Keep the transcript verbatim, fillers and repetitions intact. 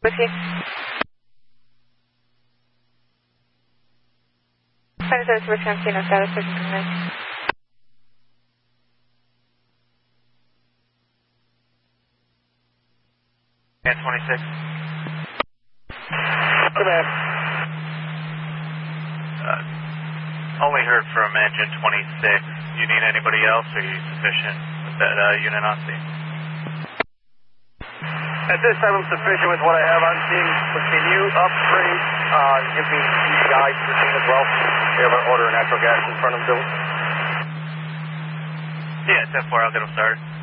with you. Five zero two Whiskey Encino status, pushing from there. ten twenty-six. Command. Uh, only heard from engine twenty-six. Do you need anybody else, or are you sufficient with that uh, unit on scene? At this time, I'm sufficient with what I have on scene, but can you upgrade, uh, give me E P I to the scene as well? We have an order of natural gas in front of the building. Yeah, ten four, I'll get them started.